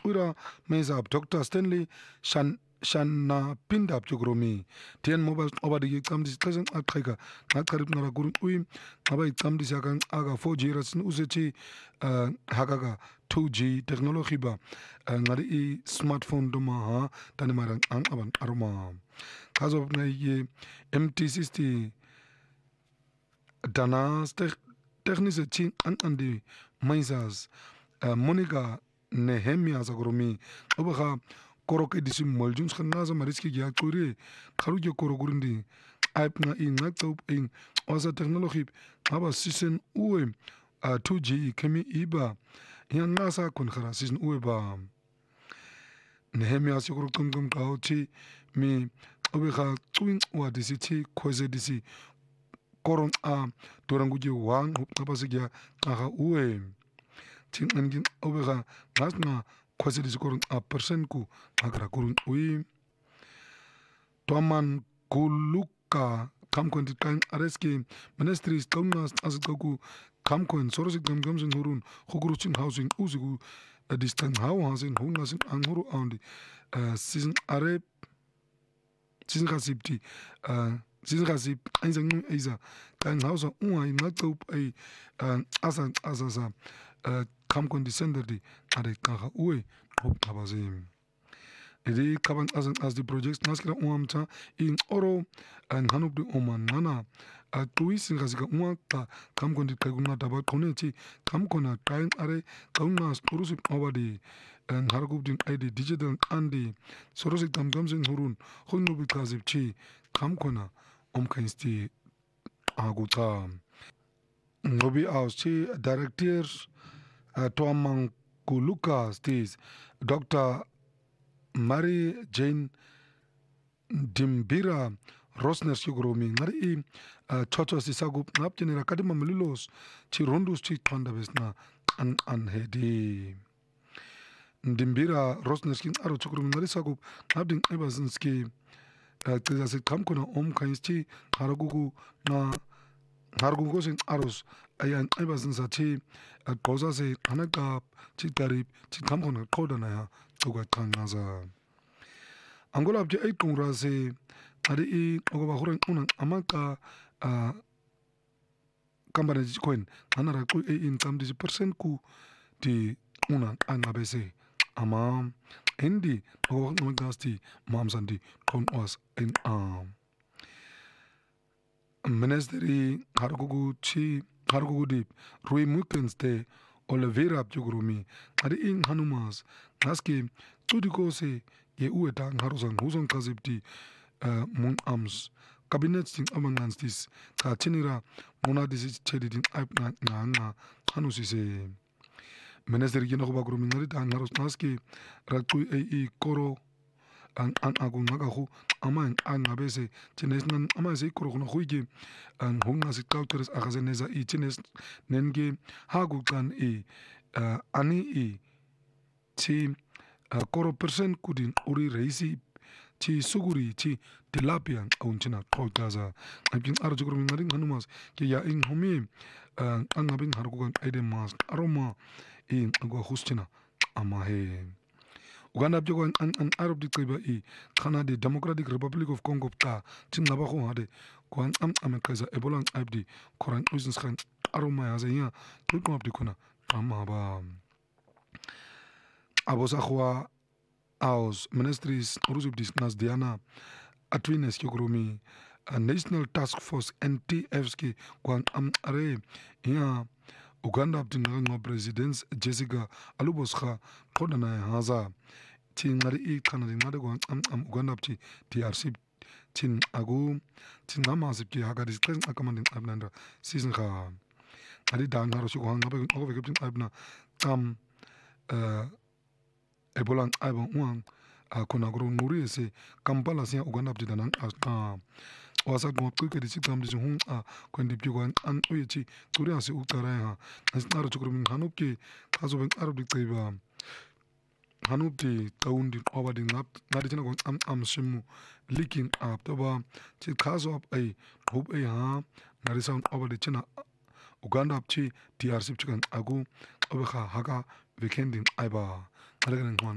ura mezab Dr. Stanley Shana Pindab Jogromi Tien Mobile over the Examdis Pleasant Atrega Nakarib Naragur Uim Aba Examdis Yagan Aga 4G Rasin Uzechi Hagaga 2G technology ba ngari smartphone doma tanimarang ang aban aroma kaso na ye MT60 danas technische chin an die maisas Monica Nehemia Zagromi obaga korok edisi moljuns khanaza mariski ya churi kharuge korogurundi aip na in ngakop in osa technology aba season uwe 2G kemi iba yan nasa kun khara season uwe ba Nehemia siguru kum kauchi mi obaga twin wa disi khoze disi koron a doranguji wang hupnabasigya aha uwe tin angin obaga ngasna khoze disi koron a percent ku agra kurun uwi toman kuluka kamkon di kan areski ministries kaunas asgaku kamkon sorosik gamgamsin hurun khoguruchin housing uzigu distan hawasin hunasin anguru andi season are season kasipti season kasip einzang eiza kan hausa uwa ngakop ai asa kamkon di sender di are kaha uwe hop tabazim Edi kaban as the projects naskira uamta in oro and hanub de oman nana tuis in kasika uamta kam kondi kaguna daba koneti kam kona kain are kauna sporusip awadi and hargub din ID digital andi sorosik gamgamsin hurun hunnu bikazip chi kam kona kainsti aguta Nobi aus chi directors Tuamang Kuluka stis Dr. Mary Jane Dimbira Rosner Shugromi Ngari Chocho Sisagup Napjinera Kadima Melilos Chirundus Chi Pandavesna an Hedi Dimbira Rosner Skin Aro Chukrum Narisagup Nabding Ebasinski Kizasi Kamkuna Kainsti Haragugu na Hargugosin Aros Ayan Ebasinsachi Kozase Anagap Chitarip Chikamkona Kodanaya Tugatangaza Angola abje ay kongrase adi ogoba huran unan amaka kambane coin anara ku in tam di percent ku di unan angabese ama endi ogo ngasti mamsandi kon was in ministry hargugu dip Rui Mukenste Oliveira Abjugurumi adi in Hanumas naski tudikose ye ueta ngarusan huson kazipti mun ams cabinet sing amanganstis ka chinira mona disi chedidin aip na hanusi se minister gina ko bagru minari ta ngarus naski rakui ei koro an agu ngagahu ama an ngabese chinesnan ama se koro kono huige an hunga sit kauteres agazeneza I chines nenge hagu kan ani chi koro percent kudin uri reisi chi suguri chi tilapia aunchina tolkaza abin arjugru mingaring hanumas ke ya in humi angabin hargugan aide mas aroma in agwa hustina ama he Uganda abjogo an Arab dikriba Ghana the Democratic Republic of Congo ta chinaba ko hade ko an amekaza ebola abdi koran usins khan aroma ya zanya tuko abdi kuna ama ba Abosakhwa aus ministries urusubdis nas diana atwines kyogromi National Task Force NTFski kwan are ya Uganda abdinga president Jessica Alubosha kodana haza tin ngari kana ngade kwan Uganda abti TRC tin agu tin namasip ki haga disclaimer akamandin abnanda season kha ali dan haro shu hanga ba over gibtin abna ebola aiba uang kuna guru nuri se Kampala sia Uganda abdi danan wasa gwa kuke di sitam di hun kwendi piwa an uyechi turi ase utara ha nasnaro chukuru min hanup ke kaso ben arab dikaiba hanup di taundi obadi ngadi china am shimu leaking up toba chi kaso up ai hope ai ha ngari sound obadi china Uganda abchi TRC chikan agu obeha haga weekending aiba